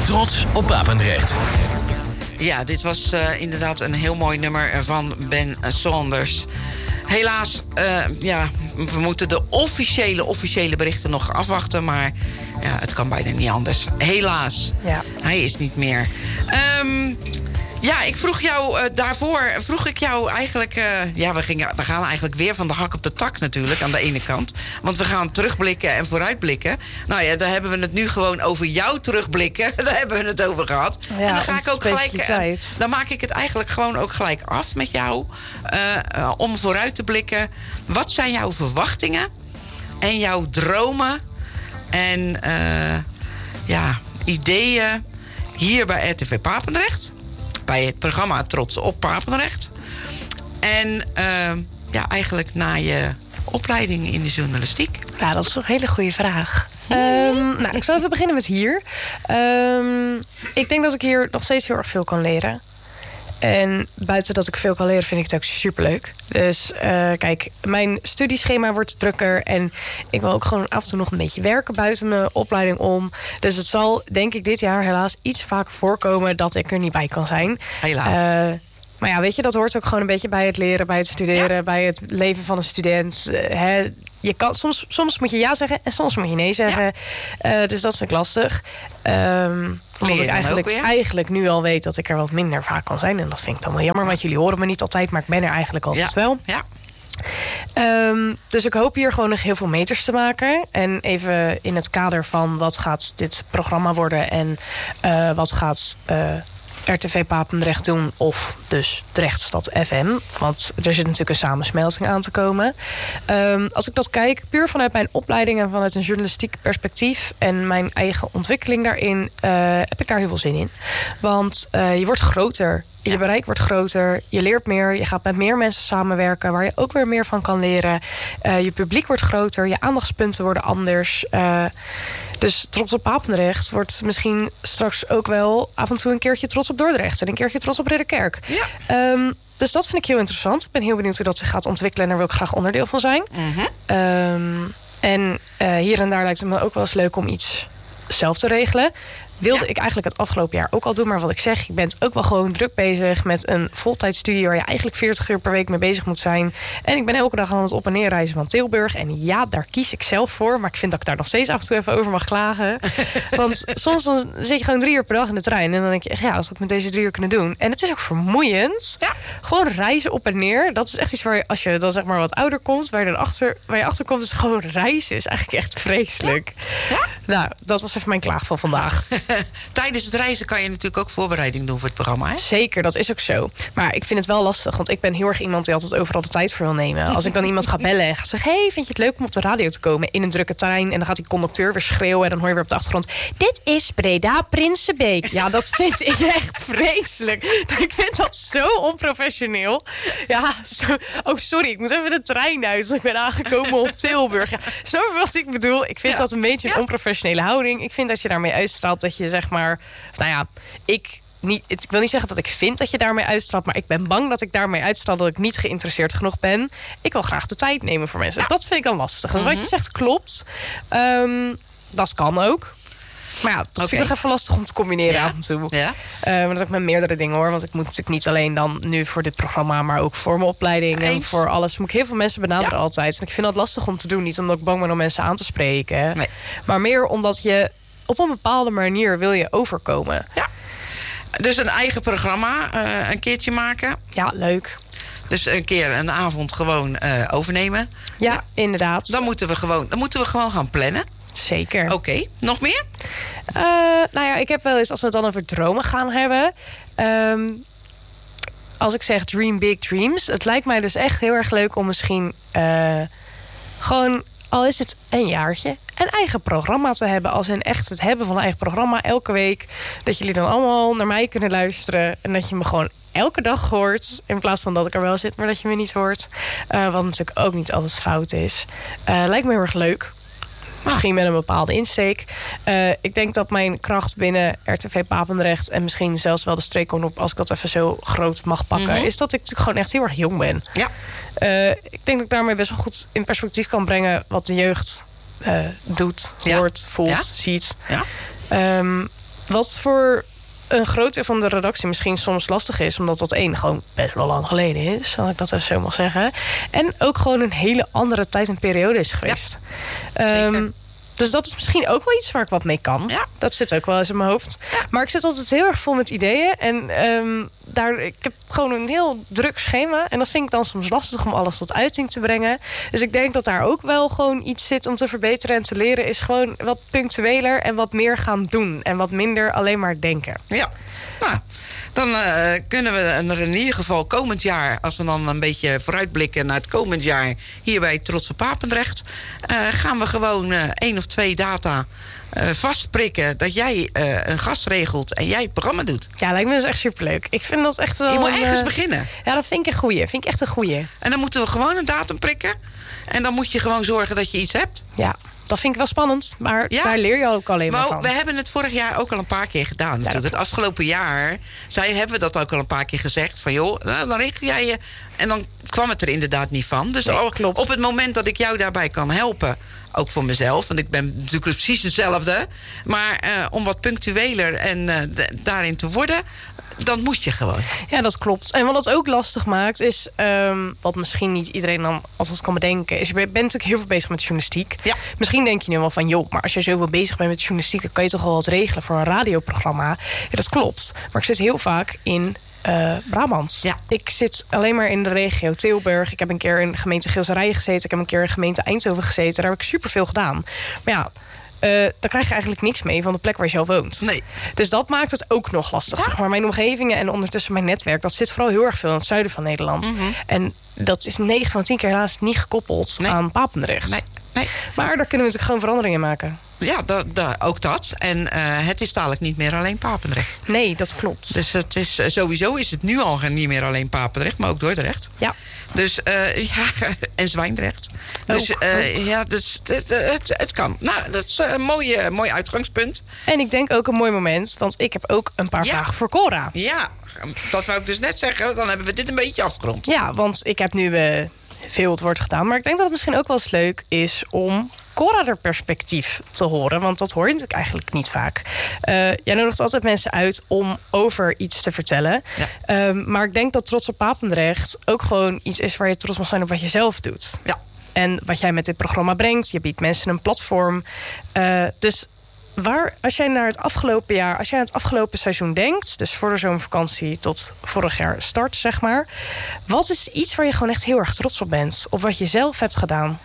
Trots op Papendrecht. Ja, dit was inderdaad een heel mooi nummer van Ben Saunders. Helaas, we moeten de officiële berichten nog afwachten. Maar ja, het kan bijna niet anders. Helaas. Ja. Hij is niet meer. Ik vroeg jou eigenlijk... we gaan eigenlijk weer van de hak op de tak natuurlijk, aan de ene kant. Want we gaan terugblikken en vooruitblikken. Nou ja, daar hebben we het nu gewoon over jou terugblikken. Daar hebben we het over gehad. Ja, en dan ga ik ook gelijk... Dan maak ik het eigenlijk gewoon ook gelijk af met jou. Om vooruit te blikken. Wat zijn jouw verwachtingen? En jouw dromen? En ideeën hier bij RTV Papendrecht? Bij het programma Trots op Papendrecht. En eigenlijk na je opleiding in de journalistiek. Ja, dat is een hele goede vraag. Ik zal even beginnen met hier. Ik denk dat ik hier nog steeds heel erg veel kan leren. En buiten dat ik veel kan leren, vind ik het ook superleuk. Dus kijk, mijn studieschema wordt drukker. En ik wil ook gewoon af en toe nog een beetje werken buiten mijn opleiding om. Dus het zal, denk ik, dit jaar helaas iets vaker voorkomen dat ik er niet bij kan zijn. Helaas. Maar ja, weet je, dat hoort ook gewoon een beetje bij het leren, bij het studeren, bij het leven van een student. Je kan, soms moet je ja zeggen en soms moet je nee zeggen. Ja. Dus dat is ook lastig. Omdat ik eigenlijk nu al weet dat ik er wat minder vaak kan zijn. En dat vind ik dan wel jammer, want jullie horen me niet altijd, maar ik ben er eigenlijk altijd wel. Ja. Dus ik hoop hier gewoon nog heel veel meters te maken. En even in het kader van wat gaat dit programma worden en wat gaat RTV Papendrecht doen, of dus Drechtstad FM. Want er zit natuurlijk een samensmelting aan te komen. Als ik dat kijk, puur vanuit mijn opleiding en vanuit een journalistiek perspectief en mijn eigen ontwikkeling daarin, heb ik daar heel veel zin in. Want je wordt groter. Je bereik wordt groter, je leert meer, je gaat met meer mensen samenwerken waar je ook weer meer van kan leren. Je publiek wordt groter, je aandachtspunten worden anders. Dus Trots op Papendrecht wordt misschien straks ook wel af en toe een keertje Trots op Dordrecht en een keertje Trots op Ridderkerk. Ja. Dus dat vind ik heel interessant. Ik ben heel benieuwd hoe dat zich gaat ontwikkelen en daar wil ik graag onderdeel van zijn. Mm-hmm. Hier en daar lijkt het me ook wel eens leuk om iets zelf te regelen. Wilde ik eigenlijk het afgelopen jaar ook al doen. Maar wat ik zeg, je bent ook wel gewoon druk bezig met een voltijdstudie waar je eigenlijk 40 uur per week mee bezig moet zijn. En ik ben elke dag aan het op- en neerreizen van Tilburg. En ja, daar kies ik zelf voor. Maar ik vind dat ik daar nog steeds af en toe even over mag klagen. Want soms dan zit je gewoon 3 uur per dag in de trein. En dan denk je, ja, als ik met deze 3 uur kunnen doen. En het is ook vermoeiend. Ja. Gewoon reizen op en neer. Dat is echt iets waar je, als je dan zeg maar wat ouder komt, waar je achter komt, is gewoon reizen. Is eigenlijk echt vreselijk. Ja? Nou, dat was even mijn klaagval vandaag. Tijdens het reizen kan je natuurlijk ook voorbereiding doen voor het programma, hè? Zeker, dat is ook zo. Maar ik vind het wel lastig, want ik ben heel erg iemand die altijd overal de tijd voor wil nemen. Als ik dan iemand ga bellen en ga zeggen, hey, vind je het leuk om op de radio te komen in een drukke trein? En dan gaat die conducteur weer schreeuwen en dan hoor je weer op de achtergrond, dit is Breda Prinsenbeek. Ja, dat vind ik echt vreselijk. Ik vind dat zo onprofessioneel. Ja, oh sorry, ik moet even de trein uit. Ik ben aangekomen op Tilburg. Ja, snap je wat ik bedoel? Ik vind dat een beetje een onprofessionele houding. Ik vind dat je daarmee uitstraalt dat je zeg maar, nou ja, ik wil niet zeggen dat ik vind dat je daarmee uitstraalt, maar ik ben bang dat ik daarmee uitstraal dat ik niet geïnteresseerd genoeg ben. Ik wil graag de tijd nemen voor mensen. Dat vind ik dan lastig. Dus wat je zegt klopt. Dat kan ook. Maar ja, dat vind ik nog even lastig om te combineren af en toe. Ja. Maar dat ook met meerdere dingen hoor. Want ik moet natuurlijk niet alleen dan nu voor dit programma, maar ook voor mijn opleiding en voor alles. Moet ik heel veel mensen benaderen altijd. En ik vind dat lastig om te doen. Niet omdat ik bang ben om mensen aan te spreken. Nee. Maar meer omdat je op een bepaalde manier wil je overkomen. Ja. Dus een eigen programma een keertje maken. Ja, leuk. Dus een keer een avond gewoon overnemen. Ja, inderdaad. Dan moeten we gewoon gaan plannen. Zeker. Oké, nog meer? Nou ja, ik heb wel eens, als we het dan over dromen gaan hebben. Als ik zeg dream big dreams. Het lijkt mij dus echt heel erg leuk om misschien gewoon, al is het een jaartje, een eigen programma te hebben. Als in echt het hebben van een eigen programma elke week. Dat jullie dan allemaal naar mij kunnen luisteren. En dat je me gewoon elke dag hoort. In plaats van dat ik er wel zit, maar dat je me niet hoort. Wat natuurlijk ook niet altijd fout is. Lijkt me heel erg leuk. Misschien met een bepaalde insteek. Ik denk dat mijn kracht binnen RTV Papendrecht en misschien zelfs wel de streekkonop, als ik dat even zo groot mag pakken, is dat ik natuurlijk gewoon echt heel erg jong ben. Ja. Ik denk dat ik daarmee best wel goed in perspectief kan brengen wat de jeugd doet, hoort, voelt, ziet. Ja. Wat voor een groot deel van de redactie misschien soms lastig is, omdat dat gewoon best wel lang geleden is, als ik dat even zo mag zeggen. En ook gewoon een hele andere tijd en periode is geweest. Zeker. Dus dat is misschien ook wel iets waar ik wat mee kan. Ja. Dat zit ook wel eens in mijn hoofd. Ja. Maar ik zit altijd heel erg vol met ideeën. En ik heb gewoon een heel druk schema. En dat vind ik dan soms lastig om alles tot uiting te brengen. Dus ik denk dat daar ook wel gewoon iets zit om te verbeteren en te leren. Is gewoon wat punctueler en wat meer gaan doen. En wat minder alleen maar denken. Ja, nou, dan kunnen we er in ieder geval komend jaar, als we dan een beetje vooruitblikken naar het komend jaar hier bij Trots op Papendrecht, gaan we gewoon 1 of 2 data vastprikken dat jij een gast regelt en jij het programma doet. Ja, lijkt me dus echt superleuk. Ik vind dat echt wel... Je moet ergens beginnen. Ja, dat vind ik een goeie. Vind ik echt een goeie. En dan moeten we gewoon een datum prikken. En dan moet je gewoon zorgen dat je iets hebt. Ja, dat vind ik wel spannend. Maar daar leer je ook alleen maar van. We hebben het vorig jaar ook al een paar keer gedaan. Ja, het afgelopen jaar hebben we dat ook al een paar keer gezegd. Van joh, nou, dan regel jij je. En dan kwam het er inderdaad niet van. Dus op het moment dat ik jou daarbij kan helpen, ook voor mezelf, want ik ben natuurlijk precies hetzelfde. Maar om wat punctueler en daarin te worden, dan moet je gewoon. Ja, dat klopt. En wat het ook lastig maakt is, wat misschien niet iedereen dan altijd kan bedenken, is je bent natuurlijk heel veel bezig met journalistiek. Ja. Misschien denk je nu wel van, joh, maar als je zoveel bezig bent met journalistiek, dan kan je toch wel wat regelen voor een radioprogramma. Ja, dat klopt. Maar ik zit heel vaak in Brabant. Ja. Ik zit alleen maar in de regio Tilburg. Ik heb een keer in de gemeente Geelserijen gezeten. Ik heb een keer in de gemeente Eindhoven gezeten. Daar heb ik superveel gedaan. Maar ja, dan krijg je eigenlijk niks mee van de plek waar je zelf woont. Nee. Dus dat maakt het ook nog lastig. Ja. Zeg maar mijn omgevingen en ondertussen mijn netwerk, dat zit vooral heel erg veel in het zuiden van Nederland. Mm-hmm. En dat is 9 van 10 keer helaas niet gekoppeld aan Papendrecht. Nee. Maar daar kunnen we natuurlijk gewoon veranderingen maken. Ja, ook dat. En het is dadelijk niet meer alleen Papendrecht. Nee, dat klopt. Dus het is, sowieso is het nu al niet meer alleen Papendrecht, maar ook Dordrecht. Ja. Dus en Zwijndrecht. Dus ja, dus, het kan. Nou, dat is een mooi uitgangspunt. En ik denk ook een mooi moment, want ik heb ook een paar vragen voor Cora. Ja, dat wou ik dus net zeggen. Dan hebben we dit een beetje afgerond. Ja, want ik heb nu veel het woord gedaan. Maar ik denk dat het misschien ook wel eens leuk is om Cora haar perspectief te horen. Want dat hoor je natuurlijk eigenlijk niet vaak. Jij nodigt altijd mensen uit om over iets te vertellen. Ja. Maar ik denk dat Trots op Papendrecht ook gewoon iets is waar je trots mag zijn op wat je zelf doet. Ja. En wat jij met dit programma brengt. Je biedt mensen een platform. Dus als jij naar het afgelopen jaar, als jij aan het afgelopen seizoen denkt, dus voor de zomervakantie tot vorig jaar start, zeg maar. Wat is iets waar je gewoon echt heel erg trots op bent? Op wat je zelf hebt gedaan?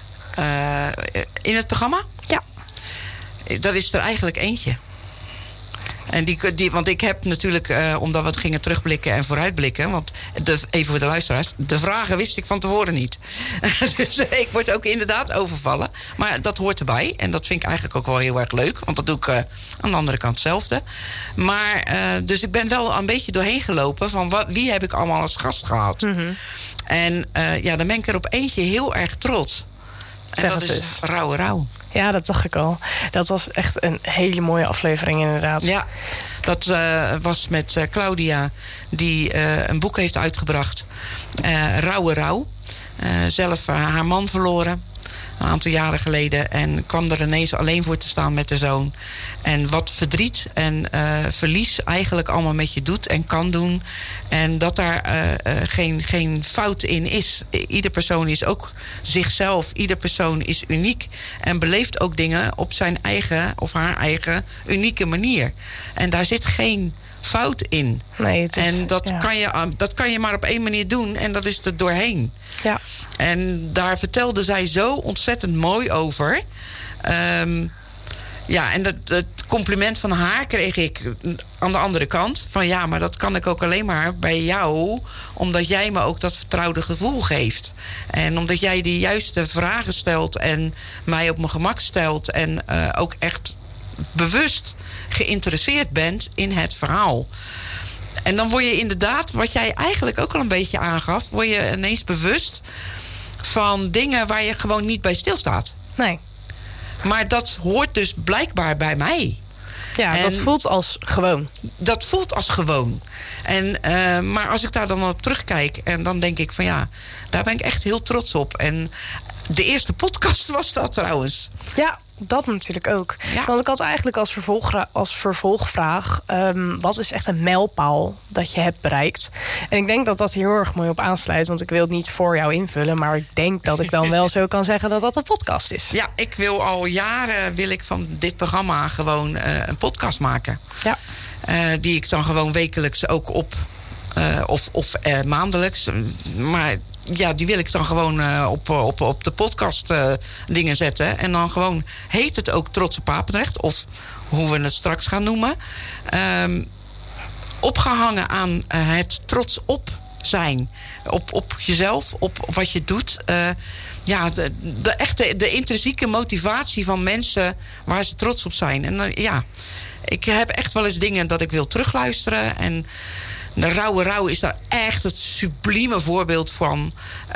In het programma? Ja. Dat is er eigenlijk eentje. En want ik heb natuurlijk, omdat we het gingen terugblikken en vooruitblikken, want even voor de luisteraars, de vragen wist ik van tevoren niet. Dus ik word ook inderdaad overvallen. Maar dat hoort erbij. En dat vind ik eigenlijk ook wel heel erg leuk. Want dat doe ik aan de andere kant hetzelfde. Maar, dus ik ben wel een beetje doorheen gelopen van wie heb ik allemaal als gast gehad. Mm-hmm. En dan ben ik er op eentje heel erg trots. En dat is Rauwe Rauw. Ja, dat dacht ik al. Dat was echt een hele mooie aflevering inderdaad. Ja, dat was met Claudia, die een boek heeft uitgebracht. Rauwe Rauw. Zelf haar man verloren. Een aantal jaren geleden. En kwam er ineens alleen voor te staan met de zoon. En wat verdriet en verlies eigenlijk allemaal met je doet en kan doen. En dat daar geen fout in is. Ieder persoon is ook zichzelf. Ieder persoon is uniek. En beleeft ook dingen op zijn eigen of haar eigen unieke manier. En daar zit geen fout in. Nee, en dat kan je maar op één manier doen. En dat is er doorheen. Ja. En daar vertelde zij zo ontzettend mooi over. En dat compliment van haar kreeg ik aan de andere kant. Van ja, maar dat kan ik ook alleen maar bij jou. Omdat jij me ook dat vertrouwde gevoel geeft. En omdat jij de juiste vragen stelt. En mij op mijn gemak stelt. En ook echt bewust geïnteresseerd bent in het verhaal. En dan word je inderdaad, wat jij eigenlijk ook al een beetje aangaf, word je ineens bewust van dingen waar je gewoon niet bij stilstaat. Nee. Maar dat hoort dus blijkbaar bij mij. Ja, en dat voelt als gewoon. Dat voelt als gewoon. Maar als ik daar dan op terugkijk, en dan denk ik van ja, daar ben ik echt heel trots op. En De eerste podcast was dat trouwens. Ja, dat natuurlijk ook. Ja. Want ik had eigenlijk als vervolgvraag... wat is echt een mijlpaal dat je hebt bereikt? En ik denk dat dat hier heel erg mooi op aansluit. Want ik wil het niet voor jou invullen. Maar ik denk dat ik dan wel zo kan zeggen dat dat een podcast is. Ja, ik wil al jaren van dit programma gewoon een podcast maken. Ja. Die ik dan gewoon wekelijks ook op... of maandelijks. Maar ja, die wil ik dan gewoon op de podcast dingen zetten. En dan gewoon heet het ook Trots op Papendrecht. Of hoe we het straks gaan noemen. Opgehangen aan het trots op zijn. Op jezelf, op wat je doet. De intrinsieke motivatie van mensen waar ze trots op zijn. En ik heb echt wel eens dingen dat ik wil terugluisteren. En de Rauwe Rauw is daar echt het sublieme voorbeeld van.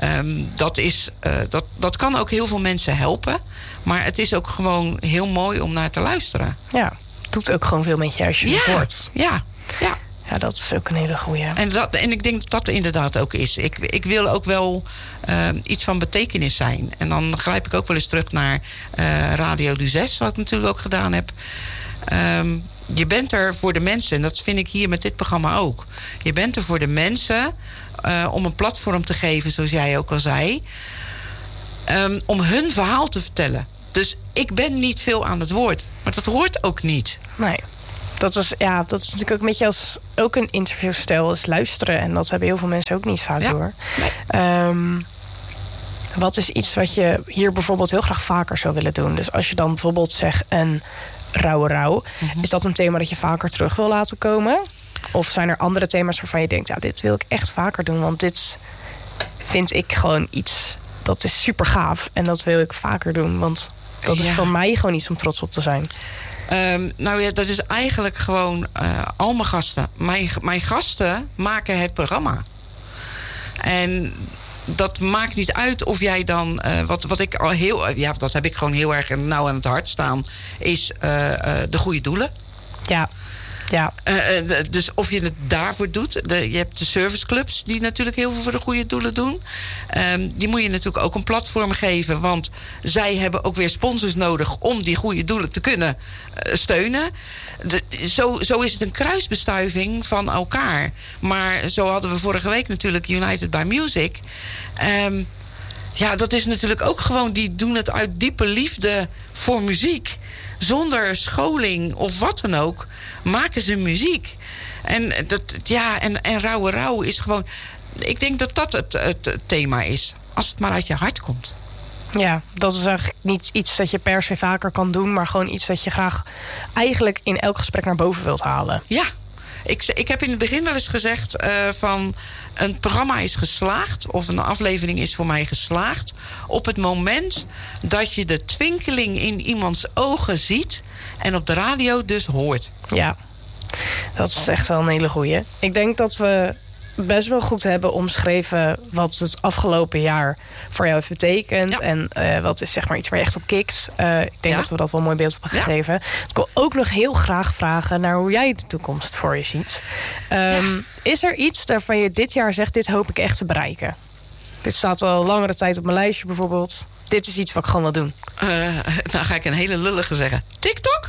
Dat kan ook heel veel mensen helpen. Maar het is ook gewoon heel mooi om naar te luisteren. Ja, het doet ook gewoon veel met je als je het hoort. Ja. Ja, dat is ook een hele goeie. En ik denk dat dat inderdaad ook is. Ik wil ook wel iets van betekenis zijn. En dan grijp ik ook wel eens terug naar Radio du 6, wat ik natuurlijk ook gedaan heb. Je bent er voor de mensen. En dat vind ik hier met dit programma ook. Je bent er voor de mensen om een platform te geven, zoals jij ook al zei. Om hun verhaal te vertellen. Dus ik ben niet veel aan het woord. Maar dat hoort ook niet. Nee. Dat is natuurlijk ook een beetje als ook een interviewstijl is luisteren. En dat hebben heel veel mensen ook niet vaak door. Nee. Wat is iets wat je hier bijvoorbeeld heel graag vaker zou willen doen? Dus als je dan bijvoorbeeld zegt een Rauwe Rauw. Is dat een thema dat je vaker terug wil laten komen? Of zijn er andere thema's waarvan je denkt... ja, dit wil ik echt vaker doen. Want dit vind ik gewoon iets... dat is super gaaf. En dat wil ik vaker doen. Want dat is voor mij gewoon iets om trots op te zijn. Dat is eigenlijk gewoon al mijn gasten. Mijn gasten maken het programma. En dat maakt niet uit of jij dan... wat ik al dat heb ik gewoon heel erg nauw aan het hart staan... is de goede doelen. Ja. Dus of je het daarvoor doet. Je hebt de serviceclubs die natuurlijk heel veel voor de goede doelen doen. Die moet je natuurlijk ook een platform geven. Want zij hebben ook weer sponsors nodig om die goede doelen te kunnen steunen. Zo is het een kruisbestuiving van elkaar. Maar zo hadden we vorige week natuurlijk United by Music. Dat is natuurlijk ook gewoon... die doen het uit diepe liefde voor muziek. Zonder scholing of wat dan ook... maken ze muziek. En Rauwe Rauw is gewoon... ik denk dat dat het thema is. Als het maar uit je hart komt. Ja, dat is eigenlijk niet iets dat je per se vaker kan doen... maar gewoon iets dat je graag eigenlijk in elk gesprek naar boven wilt halen. Ja, ik heb in het begin wel eens gezegd van... een programma is geslaagd, of een aflevering is voor mij geslaagd... op het moment dat je de twinkeling in iemands ogen ziet... en op de radio dus hoort. Ja, dat is echt wel een hele goeie. Ik denk dat we best wel goed hebben omschreven... wat het afgelopen jaar voor jou heeft betekend. Ja. En wat is zeg maar iets waar je echt op kikt. Ik denk dat we dat wel een mooi beeld hebben gegeven. Ik wil ook nog heel graag vragen naar hoe jij de toekomst voor je ziet. Is er iets waarvan je dit jaar zegt... dit hoop ik echt te bereiken? Dit staat al langere tijd op mijn lijstje bijvoorbeeld. Dit is iets wat ik gewoon wil doen. Nou ga ik een hele lullige zeggen. TikTok?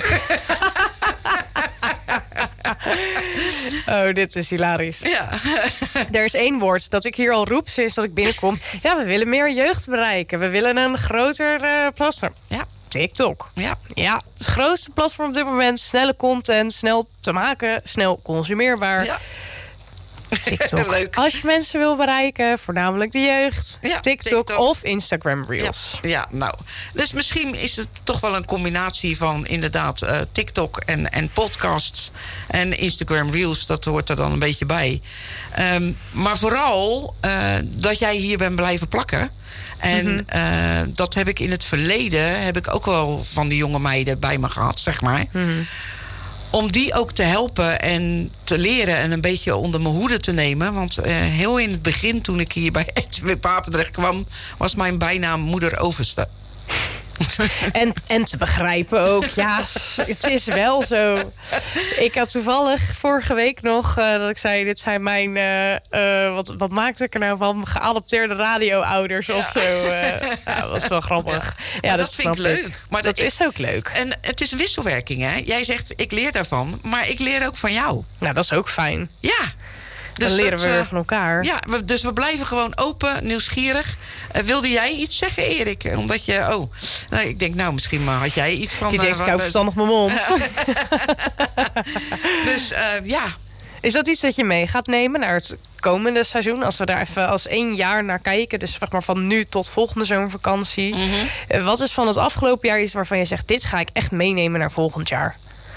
Oh, dit is hilarisch. Ja. Er is één woord dat ik hier al roep sinds dat ik binnenkom. Ja, we willen meer jeugd bereiken. We willen een groter platform. Ja. TikTok. Ja. Ja, het grootste platform op dit moment. Snelle content, snel te maken, snel consumeerbaar. Ja. TikTok. Leuk. Als je mensen wil bereiken, voornamelijk de jeugd. Ja, TikTok of Instagram Reels. Ja, nou. Dus misschien is het toch wel een combinatie van inderdaad TikTok en podcasts en Instagram Reels. Dat hoort er dan een beetje bij. Maar vooral dat jij hier bent blijven plakken. En dat heb ik in het verleden heb ik ook wel van die jonge meiden bij me gehad, zeg maar. Om die ook te helpen en te leren en een beetje onder mijn hoede te nemen. Want heel in het begin, toen ik hier bij Papendrecht kwam... was mijn bijnaam Moeder Overste. En te begrijpen ook. Ja, het is wel zo. Ik had toevallig vorige week nog dat ik zei... dit zijn mijn, wat maakte ik er nou van? Geadopteerde radio-ouders of zo. Dat was wel grappig. Ja, dat vind ik leuk. Maar dat is ook leuk. En het is wisselwerking, hè? Jij zegt, ik leer daarvan, maar ik leer ook van jou. Nou, dat is ook fijn. Ja. Dus dan leren we weer van elkaar. Ja, dus we blijven gewoon open, nieuwsgierig. Wilde jij iets zeggen, Erik? Omdat je... ik denk, misschien had jij iets van... Ik denk, ik hou verstandig mijn mond. Dus, ja. Is dat iets dat je mee gaat nemen naar het komende seizoen? Als we daar even als 1 jaar naar kijken. Dus zeg maar van nu tot volgende zomervakantie. Mm-hmm. Wat is van het afgelopen jaar iets waarvan je zegt... dit ga ik echt meenemen naar volgend jaar?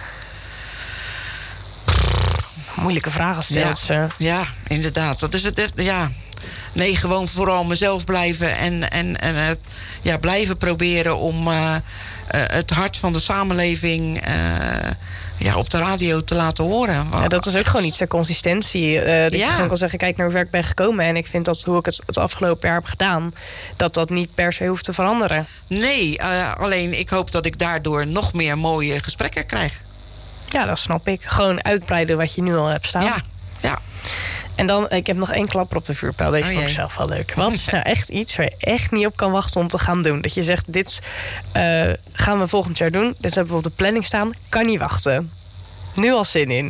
Moeilijke vragen stelt ze. Ja, inderdaad. Dat is het. Ja. Nee, gewoon vooral mezelf blijven en blijven proberen om het hart van de samenleving op de radio te laten horen. Ja, dat is ook gewoon iets, de consistentie. Dat je gewoon kan zeggen, kijk naar hoe ver ik ben gekomen. En ik vind dat hoe ik het afgelopen jaar heb gedaan, dat niet per se hoeft te veranderen. Nee, alleen ik hoop dat ik daardoor nog meer mooie gesprekken krijg. Ja, dat snap ik. Gewoon uitbreiden wat je nu al hebt staan. Ja. En dan, ik heb nog 1 klapper op de vuurpijl. Deze vond ik zelf wel leuk. Wat is nou echt iets waar je echt niet op kan wachten om te gaan doen? Dat je zegt, dit gaan we volgend jaar doen. Dit hebben we op de planning staan. Kan niet wachten. Nu al zin in.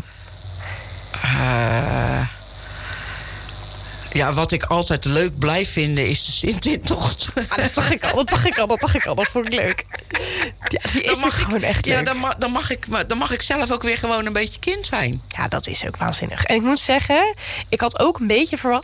Wat ik altijd leuk blijf vinden is de Sint-intocht. Dat dacht ik al. Dat vond ik leuk. Ja, die is gewoon echt leuk. Ja, dan mag ik zelf ook weer gewoon een beetje kind zijn. Ja, dat is ook waanzinnig. En ik moet zeggen, ik had ook een beetje verwacht...